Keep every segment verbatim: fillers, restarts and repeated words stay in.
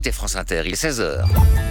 C'est France Inter, il est seize heures.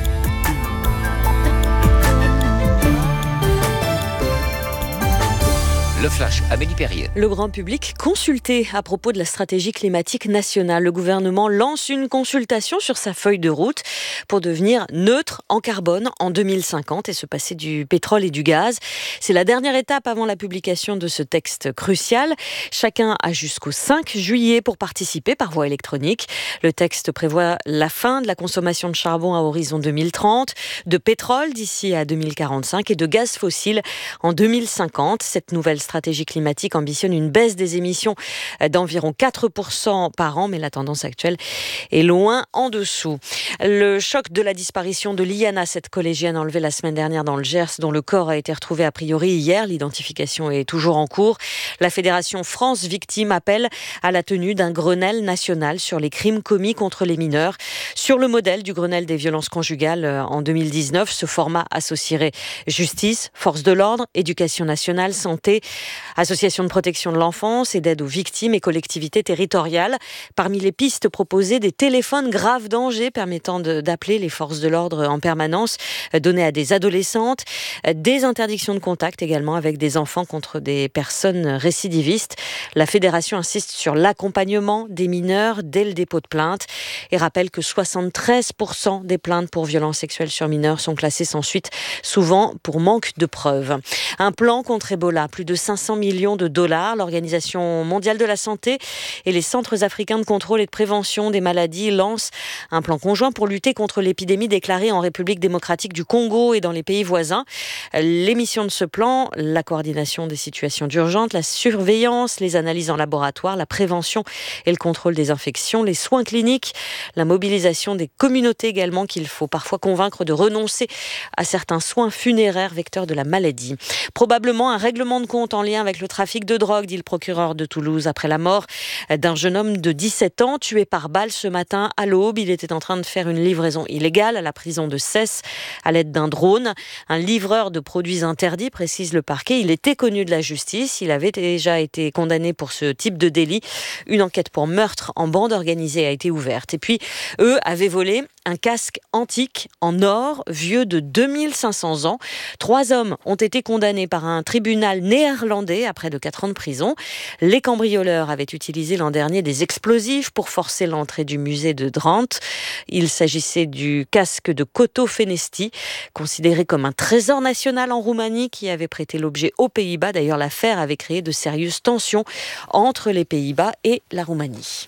Le Flash, Amélie Perrier. Le grand public consulté à propos de la stratégie climatique nationale. Le gouvernement lance une consultation sur sa feuille de route pour devenir neutre en carbone en deux mille cinquante et se passer du pétrole et du gaz. C'est la dernière étape avant la publication de ce texte crucial. Chacun a jusqu'au cinq juillet pour participer par voie électronique. Le texte prévoit la fin de la consommation de charbon à horizon deux mille trente, de pétrole d'ici à deux mille quarante-cinq et de gaz fossile en deux mille cinquante. Cette nouvelle stratégie climatique ambitionne une baisse des émissions d'environ quatre pour cent par an, mais la tendance actuelle est loin en dessous. Le choc de la disparition de Liana, cette collégienne enlevée la semaine dernière dans le Gers, dont le corps a été retrouvé a priori hier, l'identification est toujours en cours. La Fédération France Victimes appelle à la tenue d'un Grenelle national sur les crimes commis contre les mineurs. Sur le modèle du Grenelle des violences conjugales en deux mille dix-neuf, ce format associerait justice, forces de l'ordre, éducation nationale, santé, associations de protection de l'enfance et d'aide aux victimes et collectivités territoriales. Parmi les pistes proposées, des téléphones grave danger permettant de, d'appeler les forces de l'ordre en permanence, donnés à des adolescentes, des interdictions de contact également avec des enfants contre des personnes récidivistes. La Fédération insiste sur l'accompagnement des mineurs dès le dépôt de plainte et rappelle que soixante-treize pour cent des plaintes pour violences sexuelles sur mineurs sont classées sans suite, souvent pour manque de preuves. Un plan contre Ebola, plus de cinq cents millions de dollars. L'Organisation mondiale de la santé et les centres africains de contrôle et de prévention des maladies lancent un plan conjoint pour lutter contre l'épidémie déclarée en République démocratique du Congo et dans les pays voisins. Les missions de ce plan, la coordination des situations d'urgence, la surveillance, les analyses en laboratoire, la prévention et le contrôle des infections, les soins cliniques, la mobilisation des communautés également qu'il faut parfois convaincre de renoncer à certains soins funéraires vecteurs de la maladie. Probablement un règlement de compte en lien avec le trafic de drogue, dit le procureur de Toulouse, après la mort d'un jeune homme de dix-sept ans tué par balle ce matin à l'aube. Il était en train de faire une livraison illégale à la prison de Cesse à l'aide d'un drone. Un livreur de produits interdits, précise le parquet. Il était connu de la justice. Il avait déjà été condamné pour ce type de délit. Une enquête pour meurtre en bande organisée a été ouverte. Et puis, eux avaient volé un casque antique en or, vieux de deux mille cinq cents ans. Trois hommes ont été condamnés par un tribunal néerlandais à près de quatre ans de prison. Les cambrioleurs avaient utilisé l'an dernier des explosifs pour forcer l'entrée du musée de Drenthe. Il s'agissait du casque de Coto Fenesti, considéré comme un trésor national en Roumanie, qui avait prêté l'objet aux Pays-Bas. D'ailleurs, l'affaire avait créé de sérieuses tensions entre les Pays-Bas et la Roumanie.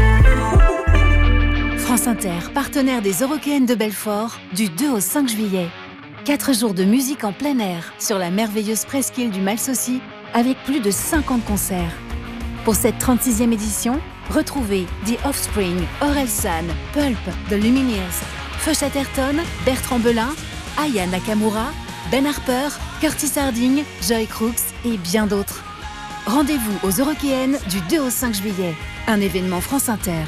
France Inter, partenaire des Eurockéennes de Belfort, du deux au cinq juillet. Quatre jours de musique en plein air sur la merveilleuse presqu'île du Malsaucy, avec plus de cinquante concerts. Pour cette trente-sixième édition, retrouvez The Offspring, Orelsan, Pulp, The Lumineers, Feu Chatterton, Bertrand Belin, Aya Nakamura, Ben Harper, Curtis Harding, Joy Crooks et bien d'autres. Rendez-vous aux Eurockéennes du deux au cinq juillet. Un événement France Inter.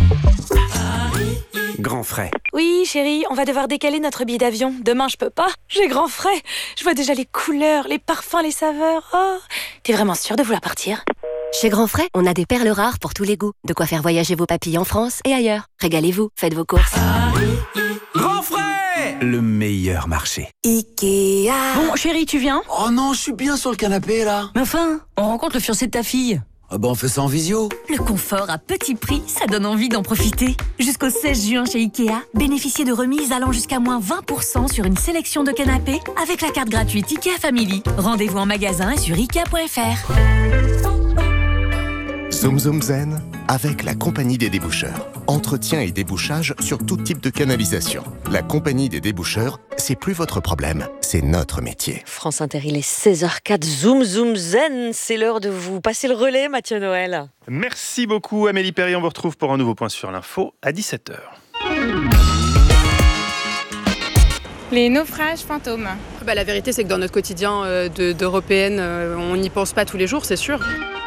Grand frais. Oui, chérie, on va devoir décaler notre billet d'avion. Demain, je peux pas. J'ai grand frais. Je vois déjà les couleurs, les parfums, les saveurs. Oh, t'es vraiment sûre de vouloir partir ? Chez Grand Frais, on a des perles rares pour tous les goûts. De quoi faire voyager vos papilles en France et ailleurs. Régalez-vous, faites vos courses. Grand frais, le meilleur marché. Ikea. Bon, chérie, tu viens ? Oh non, je suis bien sur le canapé, là. Mais enfin, on rencontre le fiancé de ta fille. Ah bah on fait ça en visio. Le confort à petit prix, ça donne envie d'en profiter. Jusqu'au seize juin chez Ikea, bénéficiez de remises allant jusqu'à moins vingt pour cent sur une sélection de canapés avec la carte gratuite Ikea Family. Rendez-vous en magasin et sur ikea point f r. Zoom Zoom Zen avec la Compagnie des déboucheurs. Entretien et débouchage sur tout type de canalisation. La Compagnie des déboucheurs, c'est plus votre problème, c'est notre métier. France Inter, il est seize heures zéro quatre. Zoom Zoom Zen, c'est l'heure de vous passer le relais, Mathieu Noël. Merci beaucoup Amélie Perrier, on vous retrouve pour un nouveau point sur l'info à dix-sept heures. Les naufrages fantômes. Bah, la vérité, c'est que dans notre quotidien euh, de, d'Européenne, euh, on n'y pense pas tous les jours, c'est sûr.